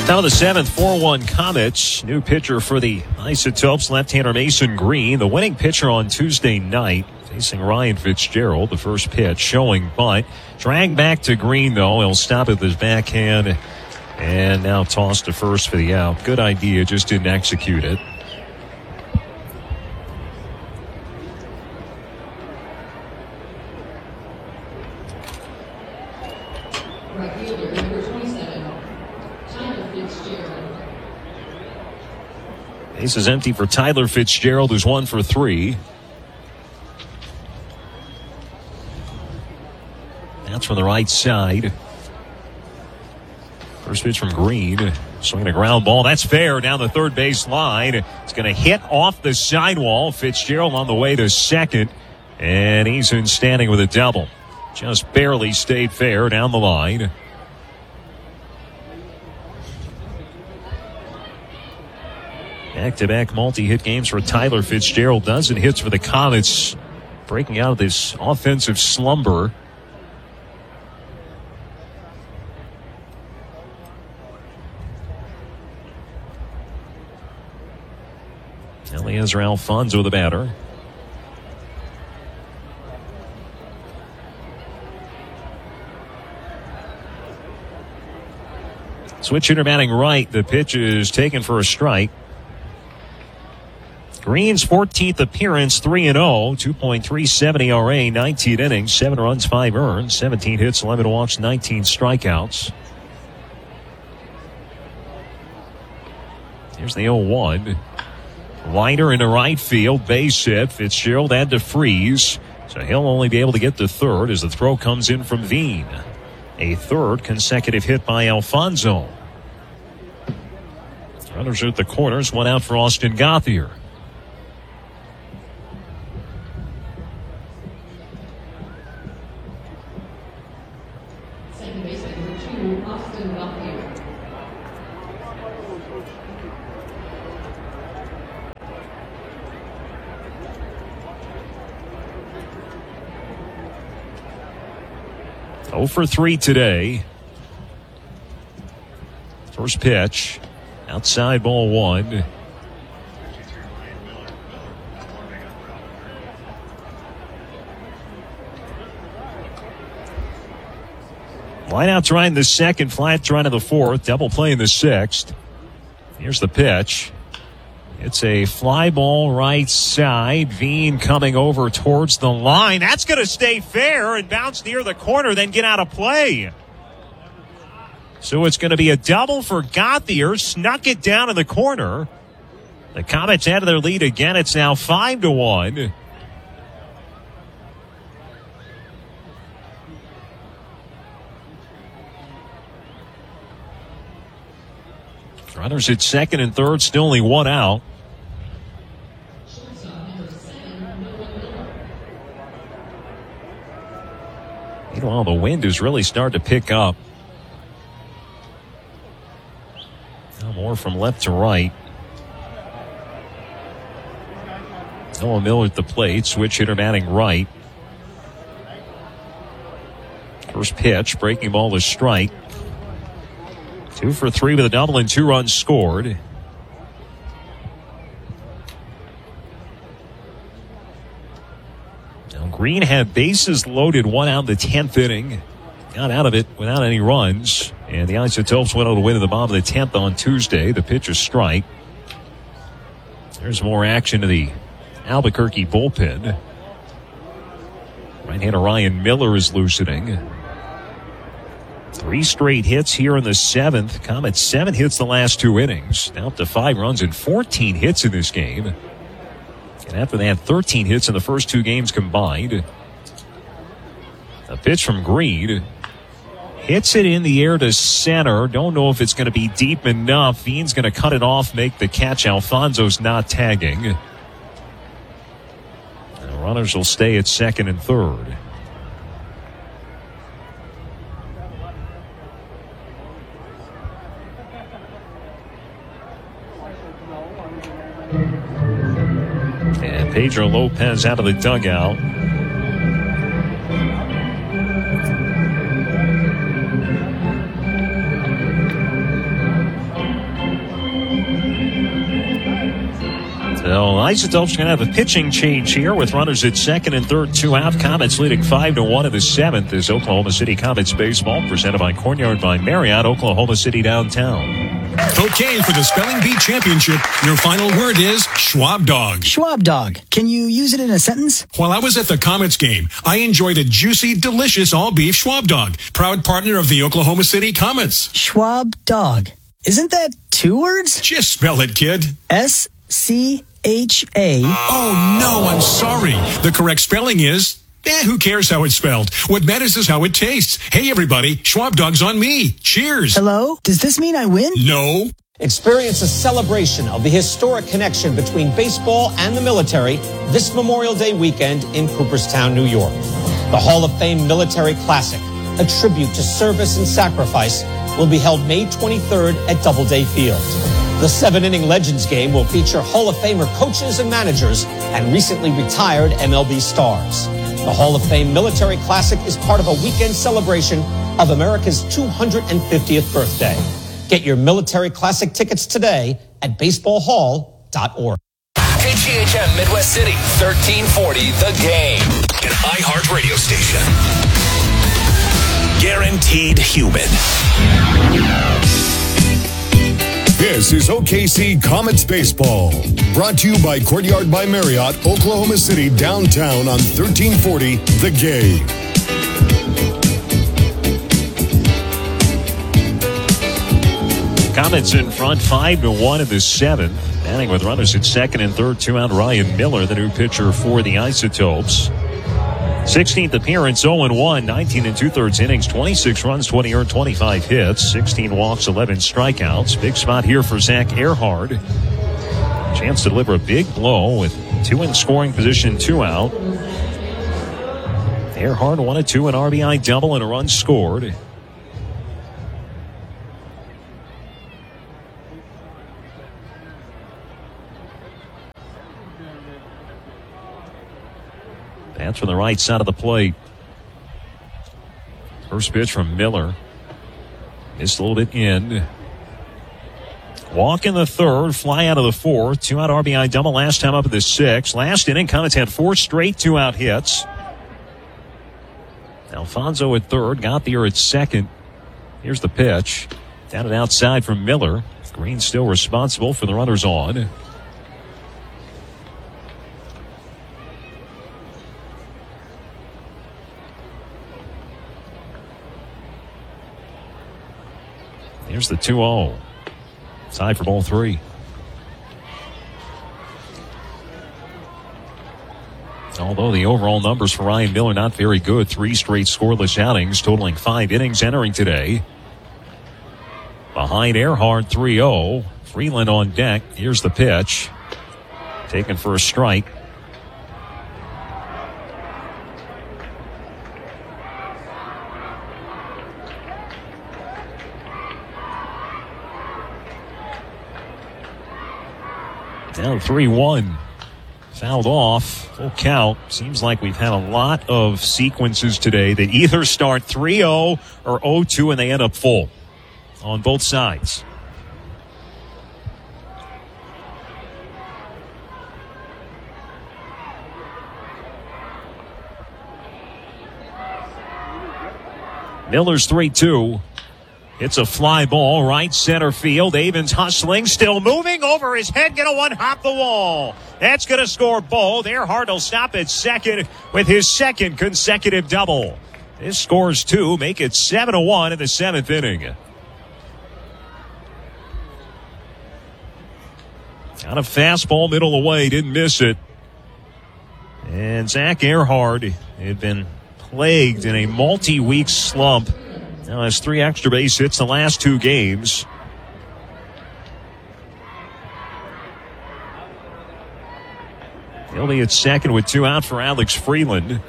Out of the seventh, 4-1 Comets. New pitcher for the Isotopes, left-hander Mason Green. The winning pitcher on Tuesday night, facing Ryan Fitzgerald. The first pitch showing bunt. Dragged back to Green, though. He'll stop at his backhand. And now tossed to first for the out. Good idea, just didn't execute it. Base is empty for Tyler Fitzgerald, who's 1 for 3. That's from the right side. First pitch from Green. Swinging a ground ball. That's fair down the third base line. It's going to hit off the sidewall. Fitzgerald on the way to second. And he's in standing with a double. Just barely stayed fair down the line. Back-to-back multi-hit games for Tyler Fitzgerald. Dozen hits for the Comets. Breaking out of this offensive slumber. Eliezer Alfonzo, the batter. Switch hitter batting right. The pitch is taken for a strike. Green's 14th appearance, 3-0, 2.37 ERA, 19 innings, 7 runs, 5 earned, 17 hits, 11 walks, 19 strikeouts. Here's the 0-1. Liner into right field, base hit. Fitzgerald had to freeze, so he'll only be able to get to third as the throw comes in from Veen. A third consecutive hit by Alfonzo. Runners are at the corners, one out for Austin Gauthier. Second base number 2, Austin Gauthier. Oh for 3 today. First pitch. Outside ball 1. Line out to right in the second. Flat to right in the fourth. Double play in the sixth. Here's the pitch. It's a fly ball right side. Veen coming over towards the line. That's going to stay fair and bounce near the corner, then get out of play. So it's going to be a double for Gauthier. Snuck it down in the corner. The Comets added their lead again. It's now 5-1. Runners at second and third, still only one out. Meanwhile, the wind is really starting to pick up. Now more from left to right. Noah Miller at the plate. Switch hitter batting right. First pitch, breaking ball to strike. 2 for 3 with a double and 2 runs scored. Now Green had bases loaded, 1 out in the 10th inning. Got out of it without any runs. And the Isotopes went on to win in the bottom of the 10th on Tuesday. The pitch is strike. There's more action to the Albuquerque bullpen. Right-hander Ryan Miller is loosening. 3 straight hits here in the 7th. Comets 7 hits the last 2 innings. Now up to 5 runs and 14 hits in this game. And after they had 13 hits in the first 2 games combined. A pitch from Green. Hits it in the air to center. Don't know if it's going to be deep enough. Veen's going to cut it off, make the catch. Alfonso's not tagging. The runners will stay at second and third. And Pedro Lopez out of the dugout. Isotopes going to have a pitching change here with runners at second and third, 2 out. Comets leading 5-1 in the 7th as Oklahoma City Comets baseball presented by Courtyard by Marriott, Oklahoma City downtown. Okay, for the Spelling Bee Championship, your final word is Schwab Dog. Schwab Dog. Can you use it in a sentence? While I was at the Comets game, I enjoyed a juicy, delicious all-beef Schwab Dog, proud partner of the Oklahoma City Comets. Schwab Dog. Isn't that 2 words? Just spell it, kid. S-C-H-A. Oh, no, I'm sorry. The correct spelling is... who cares how it's spelled? What matters is how it tastes. Hey, everybody, Schwab Dog's on me. Cheers. Hello? Does this mean I win? No. Experience a celebration of the historic connection between baseball and the military this Memorial Day weekend in Cooperstown, New York. The Hall of Fame Military Classic, a tribute to service and sacrifice, will be held May 23rd at Doubleday Field. The 7-inning Legends game will feature Hall of Famer coaches and managers and recently retired MLB stars. The Hall of Fame Military Classic is part of a weekend celebration of America's 250th birthday. Get your Military Classic tickets today at baseballhall.org. KGHM Midwest City, 1340 The Game. An iHeart radio station. Guaranteed human. This is OKC Comets Baseball. Brought to you by Courtyard by Marriott, Oklahoma City, downtown on 1340 The Game. Comets in front 5-1 in the 7th. Batting with runners at second and third, 2 out. Ryan Miller, the new pitcher for the Isotopes. 16th appearance, 0-1, 19 2/3 innings, 26 runs, 20 earned, 25 hits, 16 walks, 11 strikeouts. Big spot here for Zach Earhart. Chance to deliver a big blow with 2 in scoring position, 2 out. Earhart 1-2, an RBI double and a run scored. That's from the right side of the plate. First pitch from Miller. Missed a little bit in. Walk in the third, fly out of the fourth. 2 out RBI double last time up in the 6th. Last inning, Comets had 4 straight 2 out hits. Alfonso at third, got there at second. Here's the pitch. Down and outside from Miller. Green still responsible for the runners on. Here's the 2-0. Tied for ball 3. Although the overall numbers for Ryan Miller not very good. 3 straight scoreless outings, totaling 5 innings entering today. Behind Earhart, 3-0. Freeland on deck. Here's the pitch. Taken for a strike. Down 3-1. Fouled off. Full count. Seems like we've had a lot of sequences today that either start 3-0 or 0-2 and they end up full on both sides. Miller's 3-2. It's a fly ball, right center field. Avens hustling, still moving, over his head, gonna one-hop the wall. That's gonna score both. Earhart will stop at second with his second consecutive double. This scores 2, make it 7-1 in the 7th inning. Got a fastball middle away, didn't miss it. And Zach Earhart had been plagued in a multi-week slump. Now has 3 extra base hits the last 2 games. He'll be at second with 2 out for Alex Freeland.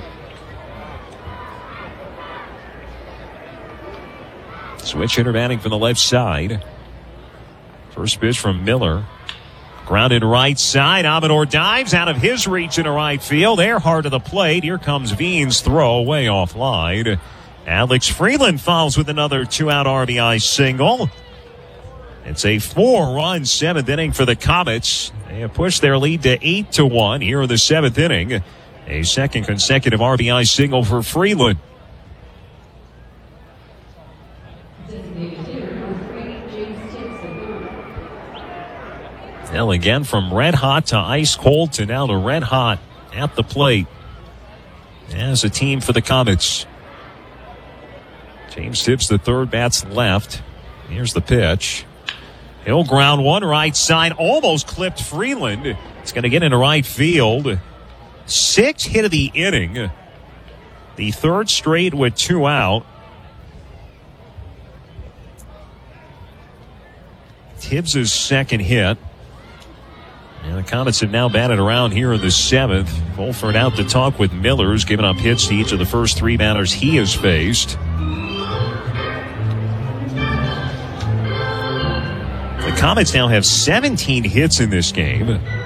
Switch hitter batting from the left side. First pitch from Miller. Grounded right side. Amador dives out of his reach into right field. Earhart to the plate. Here comes Veen's throw way offline. Alex Freeland follows with another 2 out RBI single. It's a 4-run seventh inning for the Comets. They have pushed their lead to 8-1 here in the seventh inning. A second consecutive RBI single for Freeland. Well, again, from red hot to ice cold to now to red hot at the plate as a team for the Comets. James Tibbs, the third, bats left. Here's the pitch. He'll ground one right side, almost clipped Freeland. It's going to get into right field. Sixth hit of the inning. The third straight with 2 out. Tibbs' second hit. And the Comets have now batted around here in the seventh. Fulford out to talk with Millers, giving up hits to each of the first 3 batters he has faced. The Comets now have 17 hits in this game.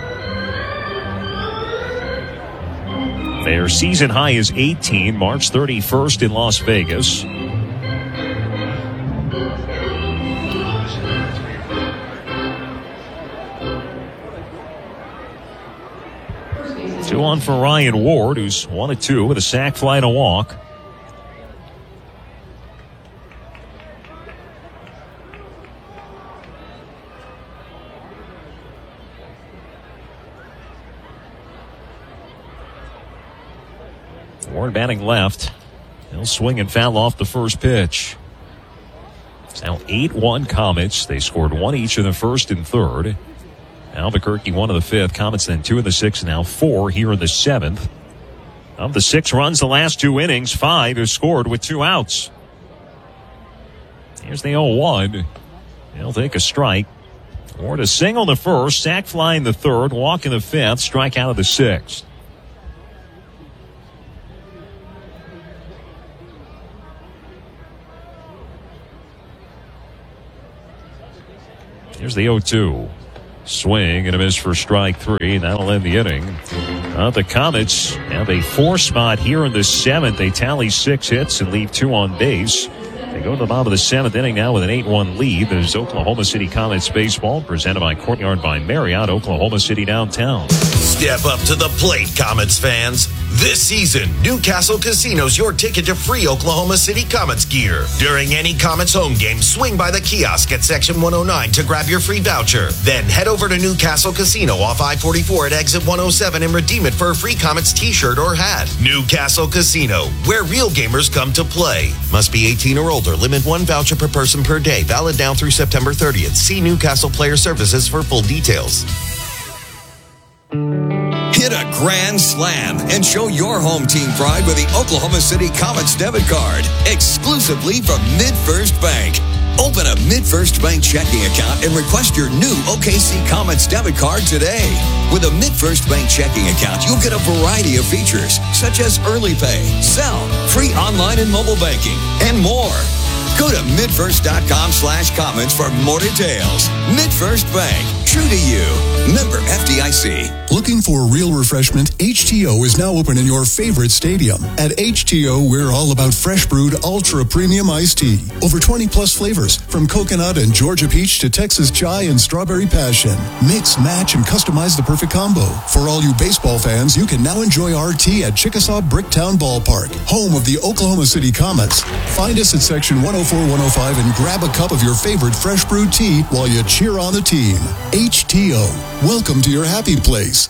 Their season high is 18, March 31st in Las Vegas. Two on for Ryan Ward, who's 1-2 with a sac fly and a walk. Ward batting left. He'll swing and foul off the first pitch. It's now 8-1 Comets. They scored 1 each in the first and third. Albuquerque 1 in the fifth. Comets then 2 in the sixth. Now 4 here in the seventh. Of the 6 runs the last 2 innings, 5 is scored with 2 outs. Here's the 0-1. He'll take a strike. Ward a single in the first, sac fly in the third, walk in the fifth, strike out of the sixth. Here's the 0-2. Swing and a miss for strike 3. That'll end the inning. The Comets have a 4 spot here in the seventh. They tally 6 hits and leave 2 on base. They go to the bottom of the seventh inning now with an 8-1 lead. There's Oklahoma City Comets baseball presented by Courtyard by Marriott, Oklahoma City downtown. Step up to the plate, Comets fans. This season, Newcastle Casino's your ticket to free Oklahoma City Comets gear. During any Comets home game, swing by the kiosk at Section 109 to grab your free voucher. Then head over to Newcastle Casino off I-44 at Exit 107 and redeem it for a free Comets t-shirt or hat. Newcastle Casino, where real gamers come to play. Must be 18 or older. Limit 1 voucher per person per day. Valid now through September 30th. See Newcastle Player Services for full details. Hit a grand slam and show your home team pride with the Oklahoma City Comets debit card, exclusively from MidFirst Bank. Open a MidFirst Bank checking account and request your new OKC Comets debit card today. With a MidFirst Bank checking account, you'll get a variety of features, such as early pay, sell, free online and mobile banking, and more. Go to midfirst.com/comments for more details. MidFirst Bank, true to you. Member FDIC. Looking for real refreshment? HTO is now open in your favorite stadium. At HTO, we're all about fresh brewed ultra premium iced tea. Over 20 plus flavors, from coconut and Georgia peach to Texas chai and strawberry passion. Mix, match, and customize the perfect combo. For all you baseball fans, you can now enjoy our tea at Chickasaw Bricktown Ballpark, home of the Oklahoma City Comets. Find us at section 104-105 and grab a cup of your favorite fresh brewed tea while you cheer on the team. HTO, welcome to your happy place.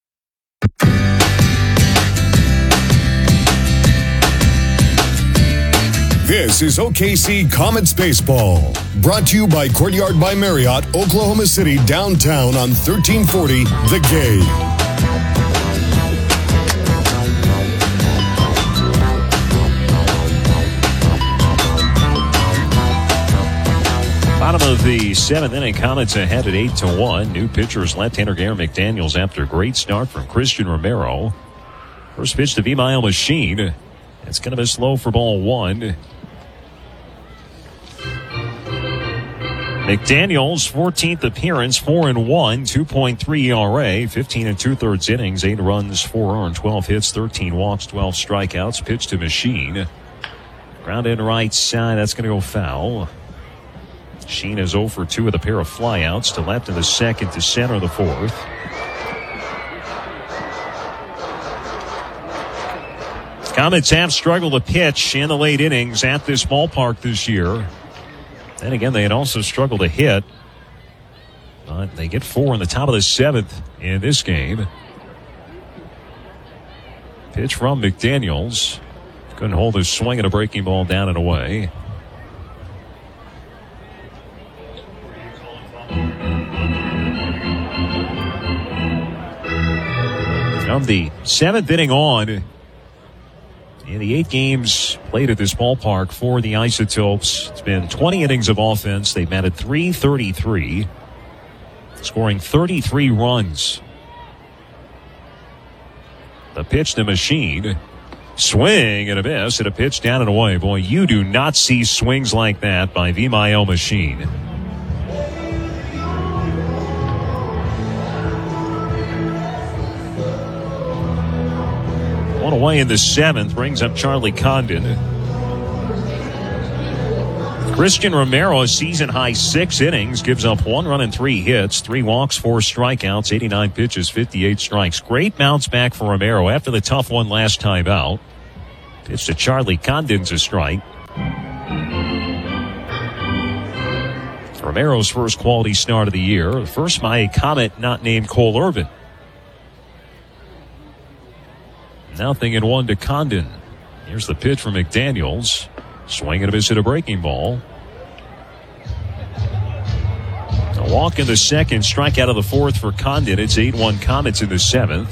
This is OKC Comets Baseball. Brought to you by Courtyard by Marriott, Oklahoma City downtown on 1340 The Game. Bottom of the seventh inning, Comets ahead at 8-1. New pitchers left-hander Garen McDaniels after a great start from Christian Romero. First pitch to V-Mile Machine. It's going to be slow for ball 1. McDaniels, 14th appearance, 4-1, 2.3 ERA, 15 2/3 innings, 8 runs, 4 earned, 12 hits, 13 walks, 12 strikeouts. Pitch to Machine. Ground in right side, that's going to go foul. Sheen is 0 for 2 with a pair of flyouts to left in the second, to center in the fourth. Comets have struggled to pitch in the late innings at this ballpark this year. Then again, they had also struggled to hit. But they get 4 in the top of the 7th in this game. Pitch from McDaniels. Couldn't hold his swing at a breaking ball down and away. From the 7th inning on, in the 8 games played at this ballpark for the Isotopes, it's been 20 innings of offense. They've batted .333, scoring 33 runs. The pitch to Machine. Swing and a miss, and a pitch down and away. Boy, you do not see swings like that by Vimael Machine. One away in the 7th brings up Charlie Condon. Christian Romero, a season-high 6 innings, gives up 1 run and 3 hits, 3 walks, 4 strikeouts, 89 pitches, 58 strikes. Great bounce back for Romero after the tough one last time out. Pitch to Charlie Condon's a strike. Romero's first quality start of the year. First by a Comet not named Cole Irvin. 0-1 to Condon. Here's the pitch from McDaniels. Swing and a miss at a breaking ball. A walk in the second, strikeout of the 4th for Condon. It's 8-1 Comets in the 7th.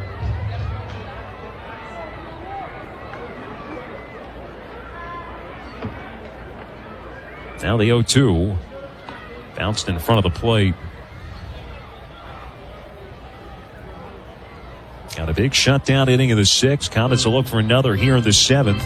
Now the 0-2. Bounced in front of the plate. Got a big shutdown inning in the 6th. Comets will look for another here in the 7th.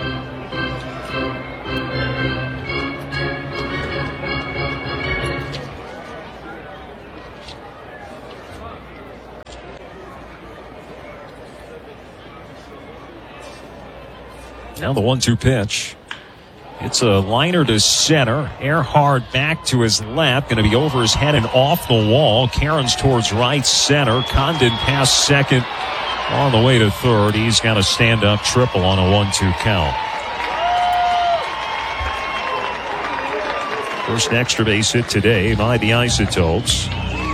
Now the 1-2 pitch. It's a liner to center. Earhart back to his left. Going to be over his head and off the wall. Cairns towards right center. Condon past second on the way to third. He's got a stand-up triple on a 1-2 count. First extra base hit today by the Isotopes.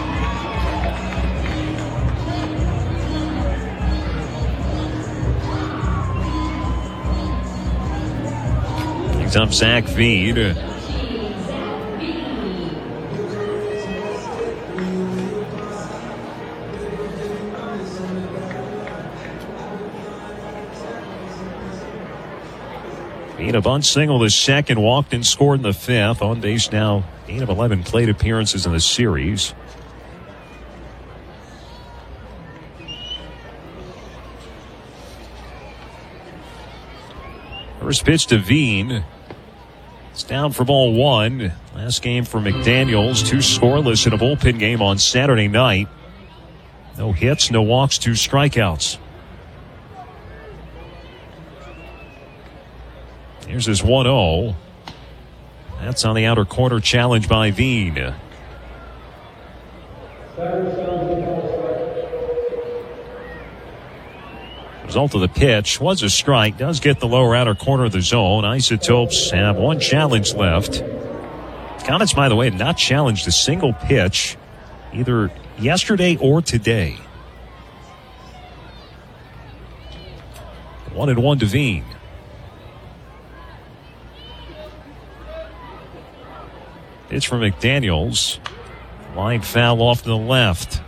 Brings up Zach Veed. Veed a bunt single the second, walked and scored in the 5th. On base now, 8 of 11 plate appearances in the series. First pitch to Veen. It's down for ball 1. Last game for McDaniels. 2 scoreless in a bullpen game on Saturday night. No hits, no walks, 2 strikeouts. Here's his 1-0. That's on the outer corner, challenge by Veen. Result of the pitch was a strike. Does get the lower outer corner of the zone. Isotopes have 1 challenge left. Comets, by the way, have not challenged a single pitch either yesterday or today. 1-1 to Veen. Pitch from McDaniels. Line foul off to the left.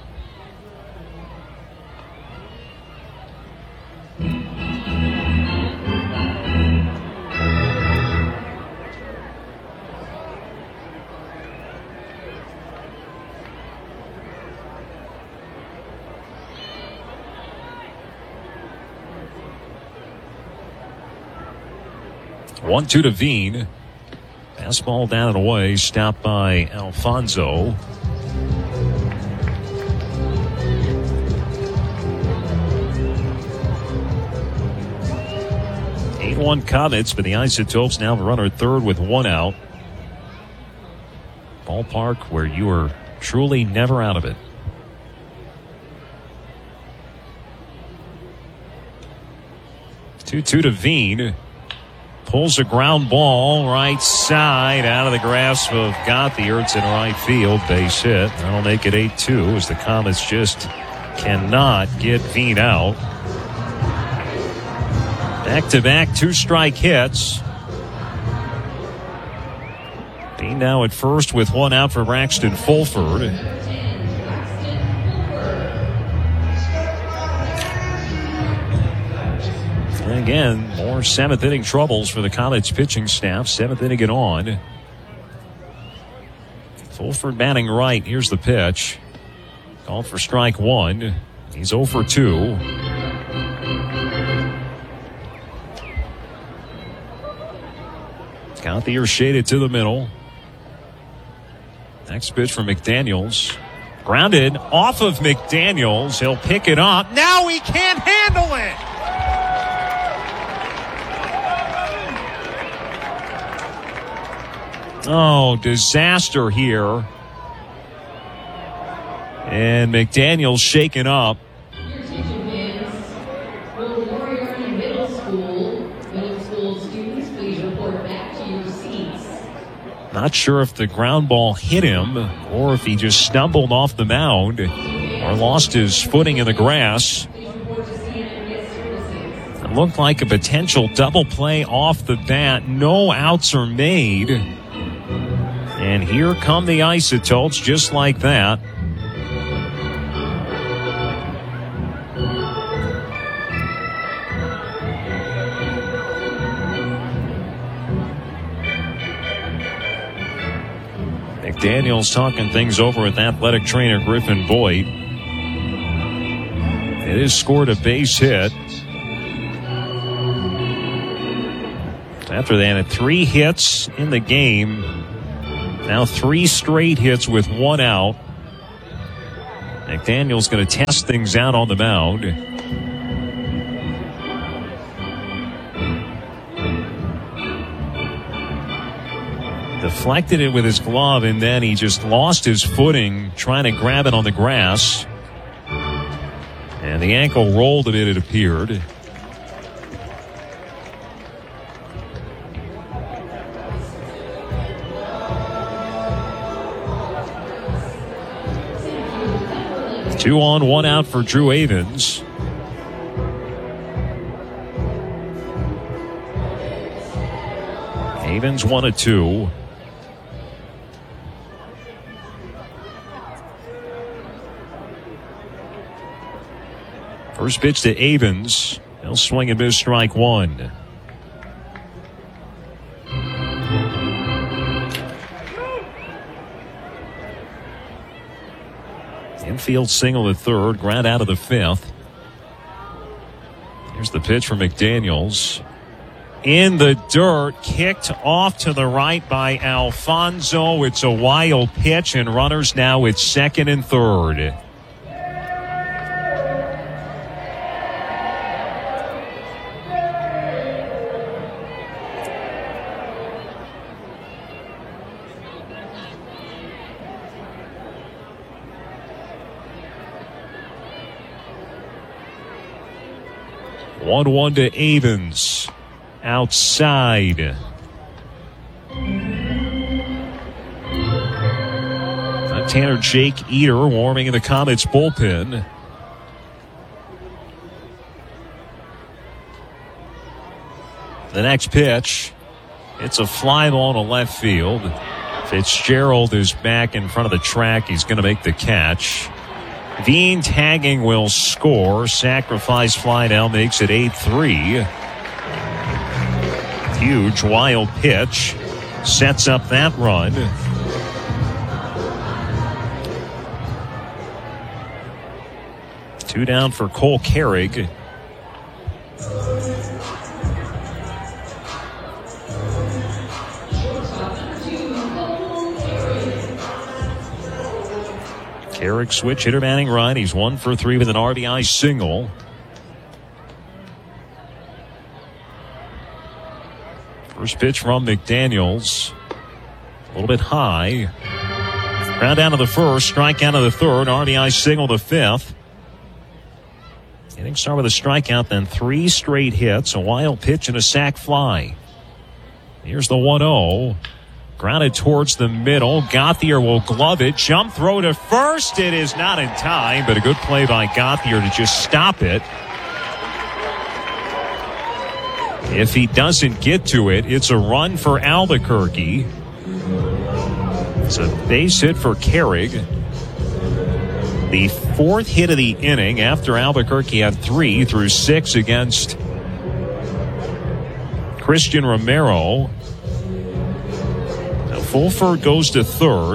One, 2 to Veen. Fastball down and away, stopped by Alfonso. One Comets, but the Isotopes now have a runner at third with 1 out. Ballpark where you are truly never out of it. Two to Veen. Pulls a ground ball right side out of the grasp of Gauthier. It's in right field. Base hit. That'll make it 8-2 as the Comets just cannot get Veen out. Back-to-back 2-strike hits. Veen now at first with one out for Braxton Fulford. And again, more seventh-inning troubles for the Comets pitching staff. Seventh inning and on. Fulford batting right. Here's the pitch. Called for strike one. He's 0 for 2. Gauthier shaded to the middle. Next pitch from McDaniels. Grounded off of McDaniels. He'll pick it up. Now he can't handle it. Oh, disaster here. And McDaniels shaken up. Your attention, fans. Will Moriarty Middle School students, please report back to your seats. Not sure if the ground ball hit him or if he just stumbled off the mound or lost his footing in the grass. It looked like a potential double play off the bat. No outs are made. And here come the Isotopes just like that. McDaniels talking things over with athletic trainer Griffin Boyd. It has scored a base hit. After that, had 3 hits in the game. Now 3 straight hits with 1 out. McDaniel's going to test things out on the mound. Deflected it with his glove, and then he just lost his footing trying to grab it on the grass. And the ankle rolled a bit, it appeared. Two on, 1 out for Drew Avens. Avens 1 of 2. First pitch to Avens. He'll swing and miss strike 1. Infield single to third, ground out of the 5th. Here's the pitch from McDaniels. In the dirt, kicked off to the right by Alfonso. It's a wild pitch, and runners now at second and third. One to Avens. Outside. Tanner Jake Eater warming in the Comets bullpen. The next pitch, it's a fly ball to left field. Fitzgerald is back in front of the track. He's going to make the catch. Veen tagging will score. Sacrifice fly now makes it 8-3. Huge wild pitch sets up that run. Two down for Cole Carrig. Carrick switch hitter batting right. He's 1 for 3 with an RBI single. First pitch from McDaniels. A little bit high. Ground out of the first, strikeout of the third, RBI single the fifth. Inning start with a strikeout, then 3 straight hits, a wild pitch, and a sac fly. Here's the 1-0. Grounded towards the middle. Gauthier will glove it. Jump throw to first. It is not in time, but a good play by Gauthier to just stop it. If he doesn't get to it, it's a run for Albuquerque. It's a base hit for Carrig. The 4th hit of the inning after Albuquerque had 3 through 6 against Christian Romero. Now Fulford goes to third.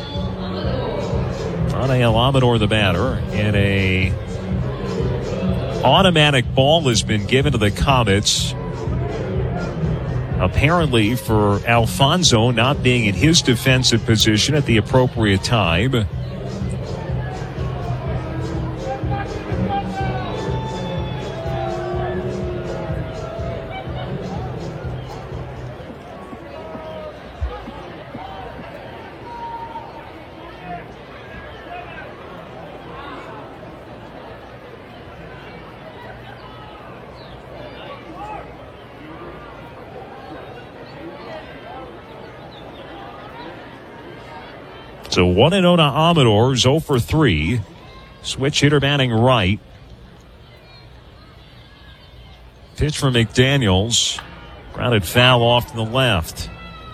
Anael Amador the batter. And a automatic ball has been given to the Comets. Apparently for Alfonso not being in his defensive position at the appropriate time. So 1-0 to Amador, 0 for 3. Switch hitter batting right. Pitch from McDaniels. Grounded foul off to the left.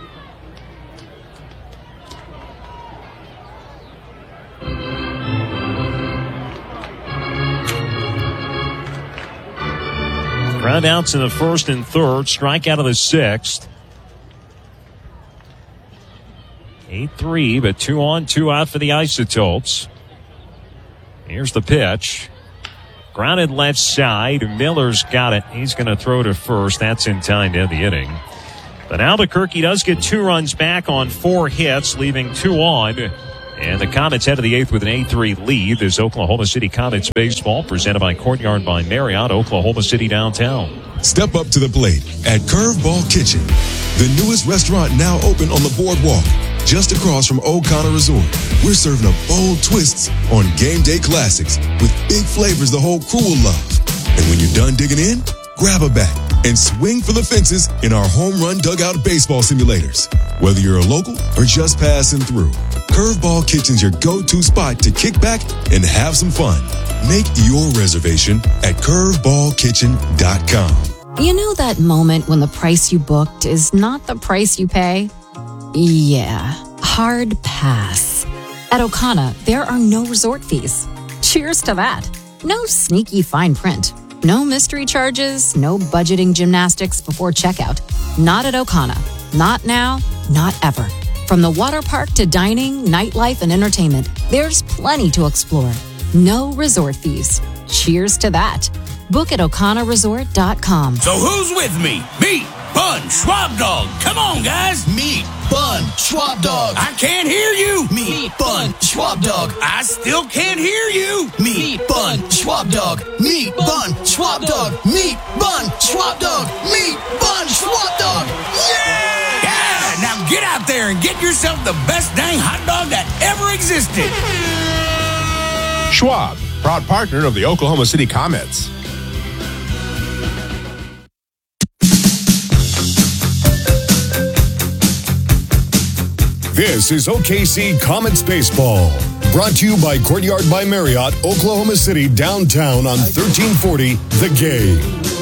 Ground outs in the first and third. Strikeout of the 6th. 8-3, but 2 on, 2 out for the Isotopes. Here's the pitch. Grounded left side. Miller's got it. He's going to throw to first. That's in time to end the inning. But Albuquerque does get 2 runs back on 4 hits, leaving 2 on. And the Comets head to the 8th with an 8-3 lead. This Oklahoma City Comets baseball presented by Courtyard by Marriott, Oklahoma City downtown. Step up to the plate at Curveball Kitchen, the newest restaurant now open on the boardwalk, just across from O'Connor Resort. We're serving up bold twists on game day classics with big flavors the whole crew will love. And when you're done digging in, grab a bat and swing for the fences in our home run dugout baseball simulators. Whether you're a local or just passing through, Curveball Kitchen's your go-to spot to kick back and have some fun. Make your reservation at curveballkitchen.com. You know that moment when the price you booked is not the price you pay? Yeah, hard pass. At O'Connor, there are no resort fees. Cheers to that. No sneaky fine print. No mystery charges, no budgeting gymnastics before checkout. Not at O'Connor. Not now, not ever. From the water park to dining, nightlife, and entertainment, there's plenty to explore. No resort fees. Cheers to that. Book at O'ConnorResort.com. So who's with me? Meat, bun, Schwab dog. Come on, guys. Meat, bun, Schwab dog. I can't hear you. Meat, bun, Schwab dog. I still can't hear you. Meat, bun, Schwab dog. Meat, bun, Schwab dog. Meat, bun, Schwab dog. Meat, bun, Schwab dog. Yeah! Yeah! Now get out there and get yourself the best dang hot dog that ever existed. Schwab, proud partner of the Oklahoma City Comets. This is OKC Comets Baseball. Brought to you by Courtyard by Marriott, Oklahoma City downtown on 1340 The Game.